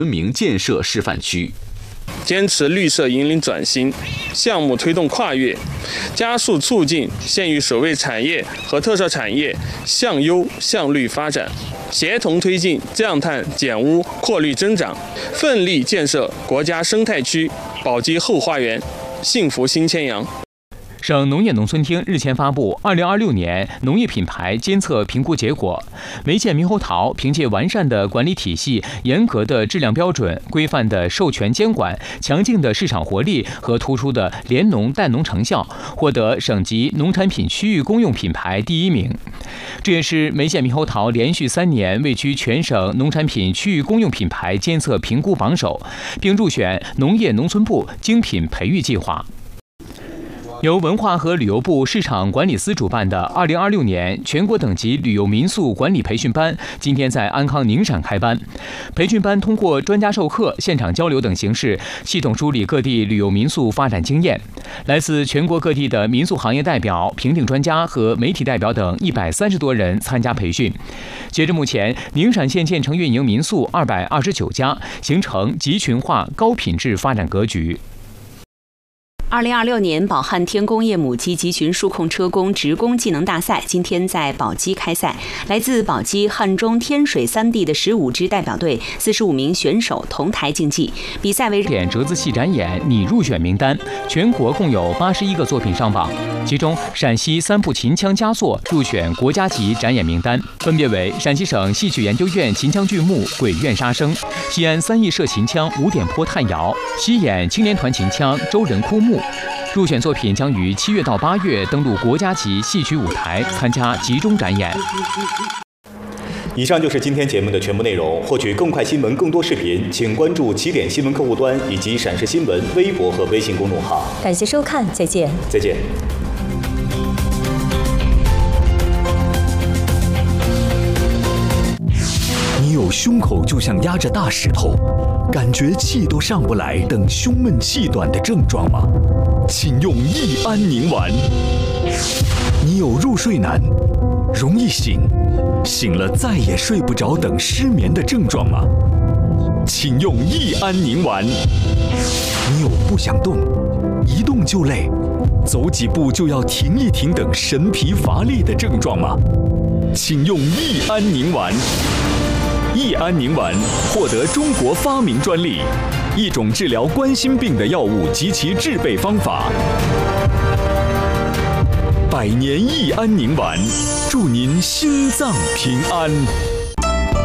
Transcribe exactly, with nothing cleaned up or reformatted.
文明建设示范区。 坚持绿色引领转型，项目推动跨越，加速促进县域首位产业和特色产业向优向绿发展，协同推进降碳减污扩绿增长，奋力建设国家生态区宝鸡后花园，幸福新千阳。 省农业农村厅日前发布二零二六年农业品牌监测评估结果，梅县猕猴桃凭借完善的管理体系、严格的质量标准、规范的授权监管、强劲的市场活力和突出的联农带农成效，获得省级农产品区域公用品牌第一名。这也是梅县猕猴桃连续三年位居全省农产品区域公用品牌监测评估榜首，并入选农业农村部精品培育计划。由文化和旅游部市场管理司主办的二零二六年全国等级旅游民宿管理培训班今天在安康宁陕开班。培训班通过专家授课、现场交流等形式，系统梳理各地旅游民宿发展经验。来自全国各地的民宿行业代表、评定专家和媒体代表等一百三十多人参加培训。截至目前，宁陕县建成运营民宿二百二十九家，形成集群化、高品质发展格局。 二零二六年宝汉天工业母机集群数控车工职工技能大赛今天在宝鸡开赛，来自宝鸡、汉中、天水三地的十五支代表队、四十五名选手同台竞技。比赛为点折子戏展演拟入选名单，全国共有八十一个作品上榜，其中陕西三部秦腔佳作入选国家级展演名单，分别为陕西省戏曲研究院秦腔剧目《鬼怨杀生》，西安三义社秦腔《五点坡探谣》，西演青年团秦腔《周人哭墓》。入选作品将于七月到八月登陆国家级戏曲舞台，参加集中展演。 以上就是今天节目的全部内容。获取更快新闻、更多视频，请关注起点新闻客户端以及陕视新闻微博和微信公众号。 感谢收看，再见。 再见。 你有胸口就像压着大石头，感觉气都上不来等胸闷气短的症状吗？请用益安宁丸。你有入睡难、容易醒、醒了再也睡不着等失眠的症状吗？请用益安宁丸。你有不想动、一动就累、走几步就要停一停等神疲乏力的症状吗？请用益安宁丸。益安宁丸获得中国发明专利，一种治疗冠心病的药物及其制备方法。百年益安宁丸，祝您心脏平安。